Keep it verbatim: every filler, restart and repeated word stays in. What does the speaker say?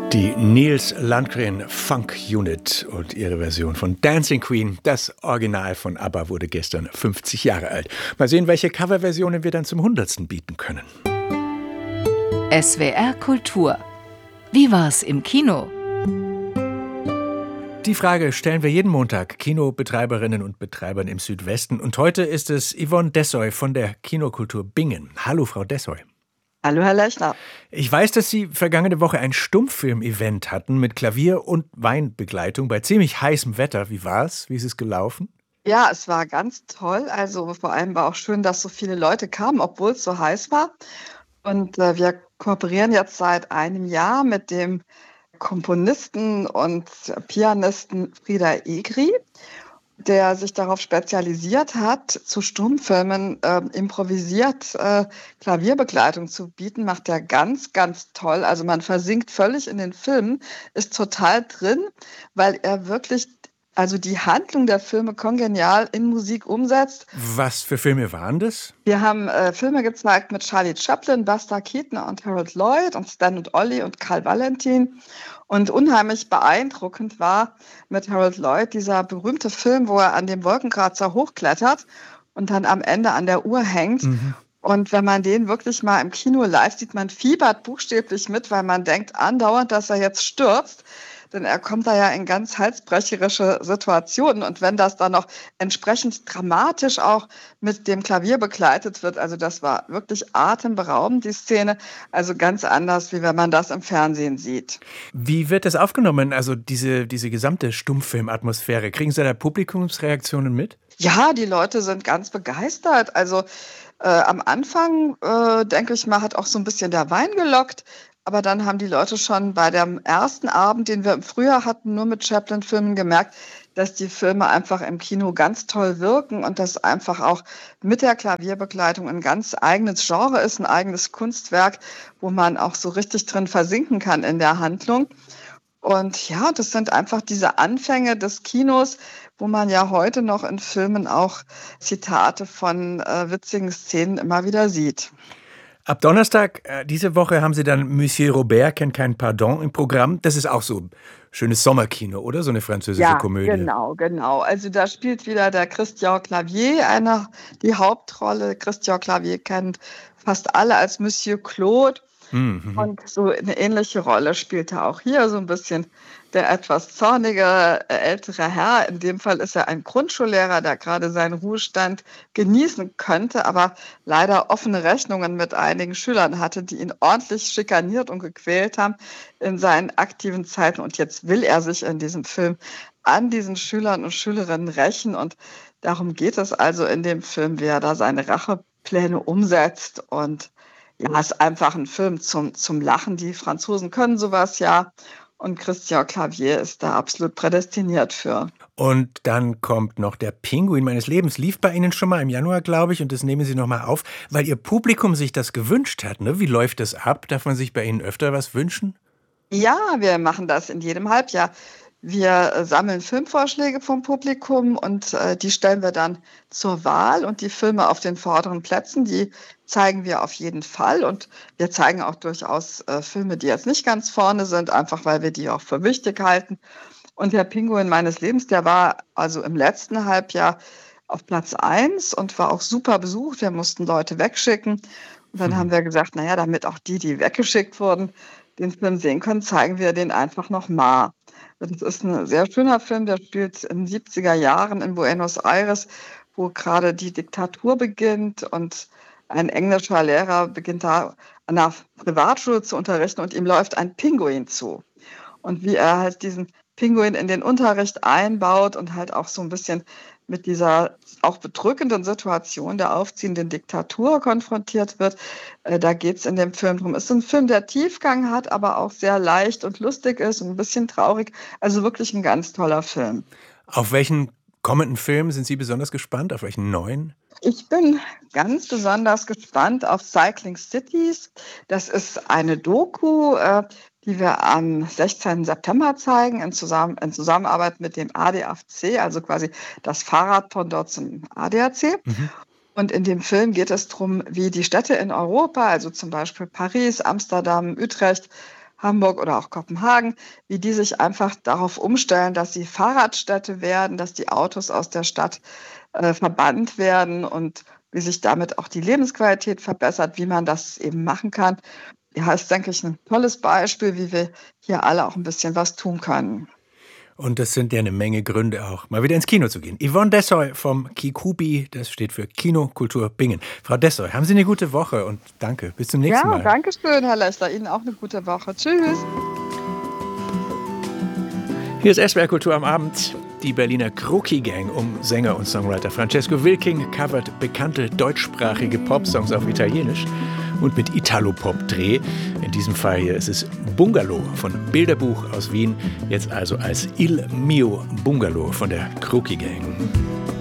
Die Niels Landgren Funk Unit und ihre Version von Dancing Queen, das Original von ABBA, wurde gestern fünfzig Jahre alt. Mal sehen, welche Coverversionen wir dann zum hundertsten bieten können. S W R Kultur. Wie war's im Kino? Die Frage stellen wir jeden Montag Kinobetreiberinnen und Betreibern im Südwesten. Und heute ist es Yvonne Dessoy von der Kinokultur Bingen. Hallo, Frau Dessoy. Hallo, Herr Lechner. Ich weiß, dass Sie vergangene Woche ein Stummfilm-Event hatten mit Klavier- und Weinbegleitung bei ziemlich heißem Wetter. Wie war's? Wie ist es gelaufen? Ja, es war ganz toll. Also vor allem war auch schön, dass so viele Leute kamen, obwohl es so heiß war. Und äh, wir kooperieren jetzt seit einem Jahr mit dem Komponisten und Pianisten Frieder Egri, der sich darauf spezialisiert hat, zu Stummfilmen äh, improvisiert äh, Klavierbegleitung zu bieten. Macht er ganz, ganz toll. Also man versinkt völlig in den Filmen, ist total drin, weil er wirklich also die Handlung der Filme kongenial in Musik umsetzt. Was für Filme waren das? Wir haben äh, Filme gezeigt mit Charlie Chaplin, Buster Keaton und Harold Lloyd und Stan und Ollie und Karl Valentin. Und unheimlich beeindruckend war mit Harold Lloyd dieser berühmte Film, wo er an dem Wolkenkratzer hochklettert und dann am Ende an der Uhr hängt. Mhm. Und wenn man den wirklich mal im Kino live sieht, man fiebert buchstäblich mit, weil man denkt andauernd, dass er jetzt stürzt. Denn er kommt da ja in ganz halsbrecherische Situationen. Und wenn das dann noch entsprechend dramatisch auch mit dem Klavier begleitet wird, also das war wirklich atemberaubend, die Szene. Also ganz anders, wie wenn man das im Fernsehen sieht. Wie wird das aufgenommen, also diese, diese gesamte Stummfilmatmosphäre? Kriegen Sie da Publikumsreaktionen mit? Ja, die Leute sind ganz begeistert. Also äh, am Anfang, äh, denke ich mal, hat auch so ein bisschen der Wein gelockt. Aber dann haben die Leute schon bei dem ersten Abend, den wir im Frühjahr hatten, nur mit Chaplin-Filmen gemerkt, dass die Filme einfach im Kino ganz toll wirken und dass einfach auch mit der Klavierbegleitung ein ganz eigenes Genre ist, ein eigenes Kunstwerk, wo man auch so richtig drin versinken kann in der Handlung. Und ja, das sind einfach diese Anfänge des Kinos, wo man ja heute noch in Filmen auch Zitate von äh, witzigen Szenen immer wieder sieht. Ab Donnerstag äh, diese Woche haben Sie dann Monsieur Robert kennt kein Pardon im Programm. Das ist auch so schönes Sommerkino, oder? So eine französische ja, Komödie. Genau, genau. Also da spielt wieder der Christian Clavier eine, die Hauptrolle. Christian Clavier kennt fast alle als Monsieur Claude. Mhm. Und so eine ähnliche Rolle spielt er auch hier, so ein bisschen der etwas zornige ältere Herr. In dem Fall ist er ein Grundschullehrer, der gerade seinen Ruhestand genießen könnte, aber leider offene Rechnungen mit einigen Schülern hatte, die ihn ordentlich schikaniert und gequält haben in seinen aktiven Zeiten. Und jetzt will er sich in diesem Film an diesen Schülern und Schülerinnen rächen. Und darum geht es also in dem Film, wie er da seine Rachepläne umsetzt. Und ja, es ist einfach ein Film zum, zum Lachen. Die Franzosen können sowas ja. Und Christian Clavier ist da absolut prädestiniert für. Und dann kommt noch der Pinguin meines Lebens. Lief bei Ihnen schon mal im Januar, glaube ich, und das nehmen Sie noch mal auf, weil Ihr Publikum sich das gewünscht hat. Ne? Wie läuft das ab? Darf man sich bei Ihnen öfter was wünschen? Ja, wir machen das in jedem Halbjahr. Wir äh, sammeln Filmvorschläge vom Publikum und äh, die stellen wir dann zur Wahl. Und die Filme auf den vorderen Plätzen, die zeigen wir auf jeden Fall. Und wir zeigen auch durchaus äh, Filme, die jetzt nicht ganz vorne sind, einfach weil wir die auch für wichtig halten. Und der Pinguin meines Lebens, der war also im letzten Halbjahr auf Platz eins und war auch super besucht. Wir mussten Leute wegschicken. Und dann mhm. haben wir gesagt, naja, damit auch die, die weggeschickt wurden, den Film sehen können, zeigen wir den einfach nochmal. Das ist ein sehr schöner Film, der spielt in den siebziger Jahren in Buenos Aires, wo gerade die Diktatur beginnt und ein englischer Lehrer beginnt da an einer Privatschule zu unterrichten und ihm läuft ein Pinguin zu. Und wie er halt diesen Pinguin in den Unterricht einbaut und halt auch so ein bisschen mit dieser auch bedrückenden Situation der aufziehenden Diktatur konfrontiert wird. Äh, da geht es in dem Film drum. Es ist ein Film, der Tiefgang hat, aber auch sehr leicht und lustig ist und ein bisschen traurig. Also wirklich ein ganz toller Film. Auf welchen kommenden Film sind Sie besonders gespannt? Auf welchen neuen? Ich bin ganz besonders gespannt auf Cycling Cities. Das ist eine Doku, äh, die wir am sechzehnten September zeigen, in, zusammen, in Zusammenarbeit mit dem A D A C, also quasi das Fahrradpendant zum A D A C. Mhm. Und in dem Film geht es darum, wie die Städte in Europa, also zum Beispiel Paris, Amsterdam, Utrecht, Hamburg oder auch Kopenhagen, wie die sich einfach darauf umstellen, dass sie Fahrradstädte werden, dass die Autos aus der Stadt äh, verbannt werden und wie sich damit auch die Lebensqualität verbessert, wie man das eben machen kann. Ja, ist, denke ich, ein tolles Beispiel, wie wir hier alle auch ein bisschen was tun können. Und das sind ja eine Menge Gründe auch, mal wieder ins Kino zu gehen. Yvonne Dessoy vom Kikubi, das steht für Kino Kultur Bingen. Frau Dessoy, haben Sie eine gute Woche und danke. Bis zum nächsten Ja, Mal. danke schön, Herr Lechler. Ihnen auch eine gute Woche. Tschüss. Hier ist S W R Kultur am Abend. Die Berliner Kroki Gang um Sänger und Songwriter Francesco Wilking covert bekannte deutschsprachige Popsongs auf Italienisch und mit Italo-Pop-Dreh. In diesem Fall hier ist es Bungalow von Bilderbuch aus Wien, jetzt also als Il Mio Bungalow von der Kroki Gang.